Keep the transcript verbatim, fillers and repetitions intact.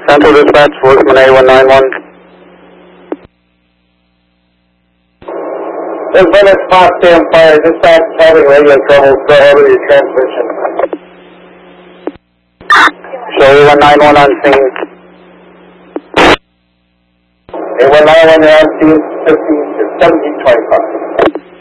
Central Dispatch, Workman A one nine one. There's been a spot stand fire. Dispatch is having radio trouble, so over your transmission. Show A one nine one on scene. A one nine one, you're on scene, fifteen, seventeen twenty-five.